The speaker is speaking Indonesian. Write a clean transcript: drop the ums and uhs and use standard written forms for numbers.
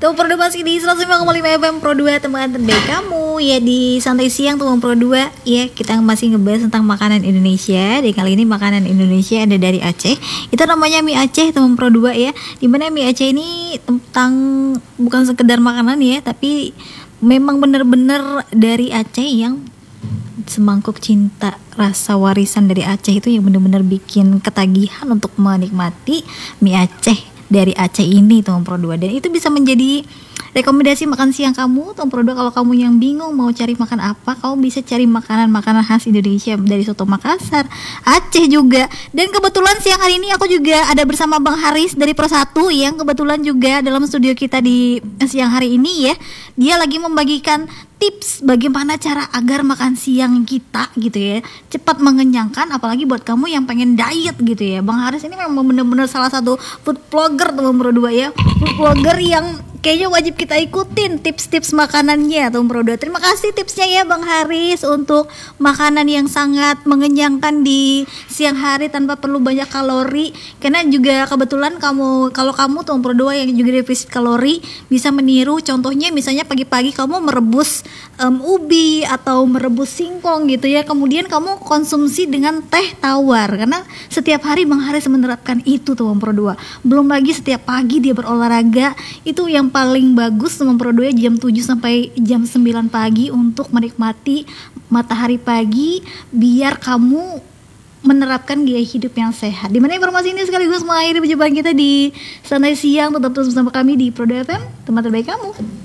Tuh Pro 2 masih di 105,5 FM Pro 2, teman terbaik kamu ya di santai siang tuh Pro 2 ya. Kita masih ngebahas tentang makanan Indonesia. Dan kali ini makanan Indonesia ada dari Aceh. Itu namanya mie Aceh teman Pro 2 ya. Dimana mie Aceh ini tentang bukan sekedar makanan ya, tapi memang benar-benar dari Aceh yang semangkuk cinta, rasa warisan dari Aceh itu yang benar-benar bikin ketagihan untuk menikmati mie Aceh dari Aceh ini teman Pro 2. Dan itu bisa menjadi rekomendasi makan siang kamu teman Pro 2. Kalau kamu yang bingung mau cari makan apa, kamu bisa cari makanan-makanan khas Indonesia dari soto Makassar, Aceh juga. Dan kebetulan siang hari ini aku juga ada bersama Bang Haris dari Pro 1 yang kebetulan juga dalam studio kita di siang hari ini ya. Dia lagi membagikan tips bagaimana cara agar makan siang kita gitu ya cepat mengenyangkan, apalagi buat kamu yang pengen diet gitu ya. Bang Haris ini memang benar-benar salah satu food blogger teman Pro 2 ya, food blogger yang kayaknya wajib kita ikutin tips-tips makanannya teman Pro 2. Terima kasih tipsnya ya Bang Haris untuk makanan yang sangat mengenyangkan di siang hari tanpa perlu banyak kalori. Karena juga kebetulan kalau kamu teman Pro 2 yang juga defisit kalori bisa meniru, contohnya misalnya pagi-pagi kamu merebus ubi atau merebus singkong gitu ya, kemudian kamu konsumsi dengan teh tawar, karena setiap hari Bang Haris menerapkan itu tuh Pro 2. Belum lagi setiap pagi dia berolahraga, itu yang paling bagus teman Pro 2 jam 7 sampai jam 9 pagi untuk menikmati matahari pagi biar kamu menerapkan gaya hidup yang sehat. Dimana informasi ini sekaligus mengakhiri perjumpaan kita di santai siang. Tetap terus bersama kami di Pro 2 FM, teman terbaik kamu.